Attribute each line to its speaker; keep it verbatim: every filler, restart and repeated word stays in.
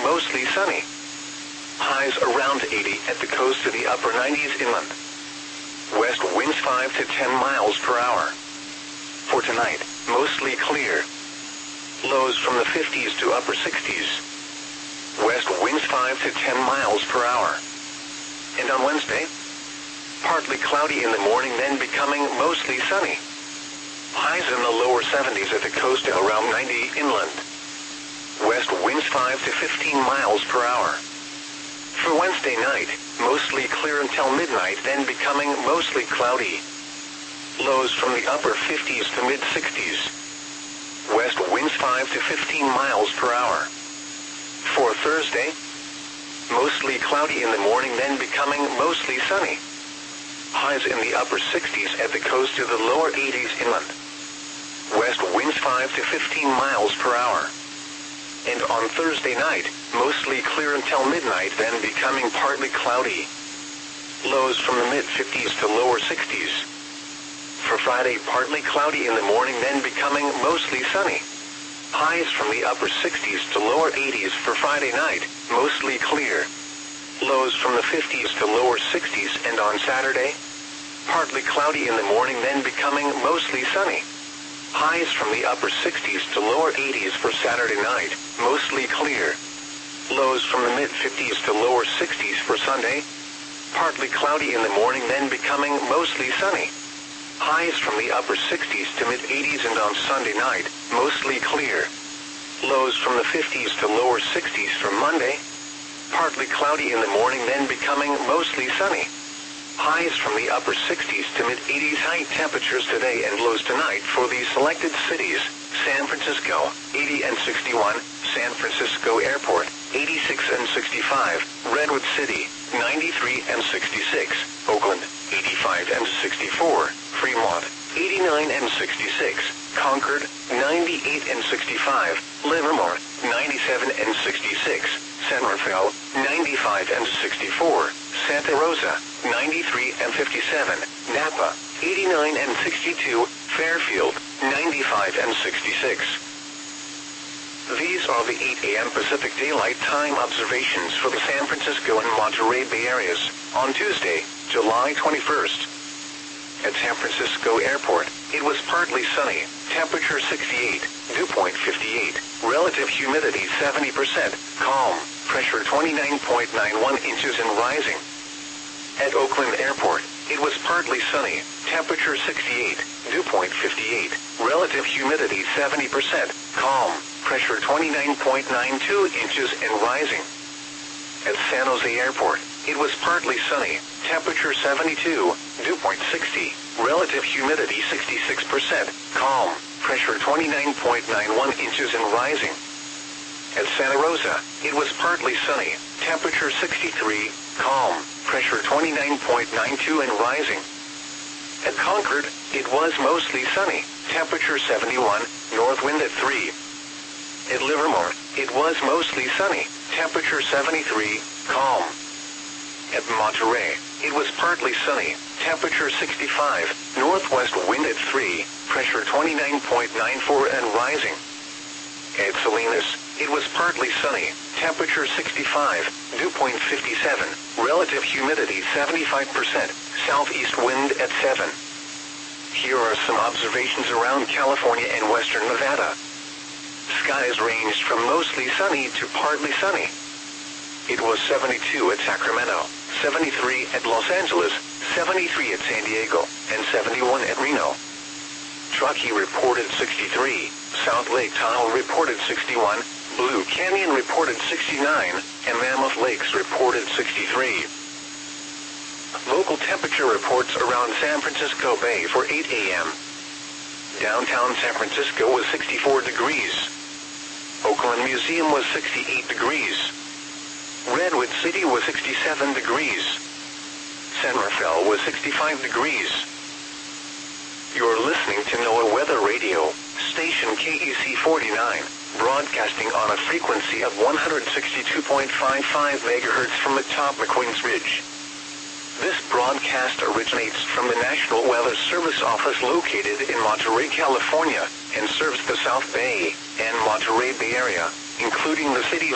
Speaker 1: mostly sunny. Highs around eighty at the coast to the upper nineties inland. West winds five to ten miles per hour. For tonight, mostly clear. Lows from the fifties to upper sixties. West winds five to ten miles per hour. And on Wednesday, partly cloudy in the morning, then becoming mostly sunny. Highs in the lower seventies at the coast and around ninety inland. West winds five to fifteen miles per hour. For Wednesday night, mostly clear until midnight, then becoming mostly cloudy. Lows from the upper fifties to mid-sixties. West winds five to fifteen miles per hour. For Thursday, mostly cloudy in the morning, then becoming mostly sunny. Highs in the upper sixties at the coast to the lower eighties inland. West winds five to fifteen miles per hour. And on Thursday night, mostly clear until midnight, then becoming partly cloudy. Lows from the mid-fifties to lower sixties. For Friday, partly cloudy in the morning, then becoming mostly sunny. Highs from the upper sixties to lower eighties for Friday night, mostly clear. Lows from the fifties to lower sixties, and on Saturday, partly cloudy in the morning, then becoming mostly sunny. Highs from the upper sixties to lower eighties for Saturday night, mostly clear. Lows from the mid-fifties to lower sixties for Sunday, partly cloudy in the morning, then becoming mostly sunny. Highs from the upper sixties to mid-eighties, and on Sunday night, mostly clear. Lows from the fifties to lower sixties for Monday, partly cloudy in the morning, then becoming mostly sunny. Highs from the upper sixties to mid-eighties. High temperatures today and lows tonight for these selected cities: San Francisco, eighty and sixty-one, San Francisco Airport, eighty-six and sixty-five, Redwood City, ninety-three and sixty-six, Oakland, eighty-five and sixty-four, Fremont, eighty-nine and sixty-six, Concord, ninety-eight and sixty-five, Livermore, ninety-seven and sixty-six, San Rafael, ninety-five and sixty-four, Santa Rosa, ninety-three and fifty-seven, Napa, eighty-nine and sixty-two, Fairfield, ninety-five and sixty-six. These are the eight a m Pacific Daylight Time observations for the San Francisco and Monterey Bay areas on Tuesday, July twenty-first. At San Francisco Airport, it was partly sunny, temperature sixty-eight, dew point fifty-eight, relative humidity seventy percent, calm, pressure twenty-nine point nine one inches and rising. At Oakland Airport, it was partly sunny, temperature sixty-eight, dew point fifty-eight, relative humidity seventy percent, calm, pressure twenty-nine point nine two inches and rising. At San Jose Airport, it was partly sunny, temperature seventy-two, dew point sixty, relative humidity sixty-six percent, calm, pressure twenty-nine point nine one inches and rising. At Santa Rosa, it was partly sunny, temperature sixty-three, calm, pressure twenty-nine point nine two and rising. At Concord, it was mostly sunny, temperature seventy-one, north wind at three. At Livermore, it was mostly sunny, temperature seventy-three, calm. At Monterey, it was partly sunny, temperature sixty-five, northwest wind at three, pressure twenty-nine point nine four and rising. At Salinas, it was partly sunny, temperature sixty-five, dew point fifty-seven, relative humidity seventy-five percent, southeast wind at seven. Here are some observations around California and western Nevada. Skies ranged from mostly sunny to partly sunny. It was seventy-two at Sacramento, seventy-three at Los Angeles, seventy-three at San Diego, and seventy-one at Reno. Truckee reported sixty-three, South Lake Tahoe reported sixty-one, Blue Canyon reported sixty-nine, and Mammoth Lakes reported sixty-three. Local temperature reports around San Francisco Bay for eight a m Downtown San Francisco was sixty-four degrees. Oakland Museum was sixty-eight degrees. Redwood City was sixty-seven degrees. San Rafael was sixty-five degrees. You're listening to NOAA Weather Radio, station K E C forty-nine, broadcasting on a frequency of one hundred sixty-two point five five megahertz from atop McQueen's Ridge. This broadcast originates from the National Weather Service office located in Monterey, California, and serves the South Bay and Monterey Bay area, including the cities